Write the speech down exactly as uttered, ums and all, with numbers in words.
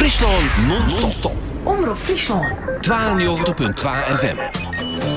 Friesland non-stop. Omroep Friesland. tweeënnegentig komma twee F M.